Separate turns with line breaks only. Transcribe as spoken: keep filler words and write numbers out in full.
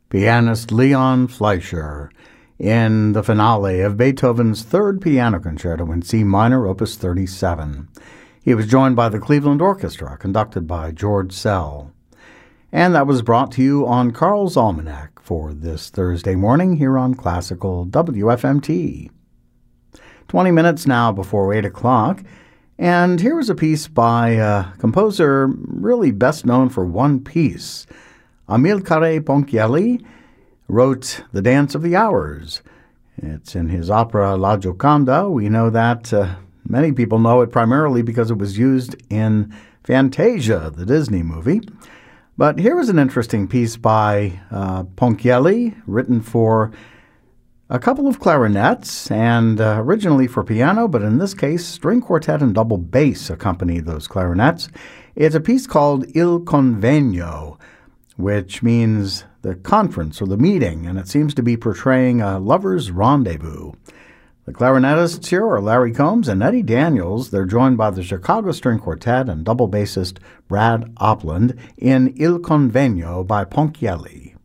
pianist Leon Fleischer in the finale of Beethoven's Third Piano Concerto in C minor, Opus thirty-seven. He was joined by the Cleveland Orchestra, conducted by George Szell. And that was brought to you on Carl's Almanac for this Thursday morning here on Classical W F M T. twenty minutes now before eight o'clock, and here is a piece by a composer really best known for one piece. Amilcare Ponchielli wrote The Dance of the Hours. It's in his opera La Gioconda. We know that. Uh, many people know it primarily because it was used in Fantasia, the Disney movie. But here is an interesting piece by uh, Ponchielli, written for a couple of clarinets, and uh, originally for piano, but in this case, string quartet and double bass accompany those clarinets. It's a piece called Il Convegno, which means the conference or the meeting, and it seems to be portraying a lover's rendezvous. The clarinetists here are Larry Combs and Eddie Daniels. They're joined by the Chicago String Quartet and double bassist Brad Opland in Il Convegno by Ponchielli.